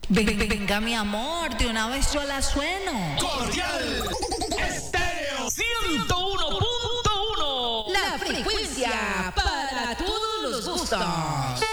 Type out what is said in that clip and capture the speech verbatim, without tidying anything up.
Ven, ven, venga, mi amor, de una vez yo la sueno. Cordial Estéreo ciento uno punto uno. La frecuencia para todos los gustos.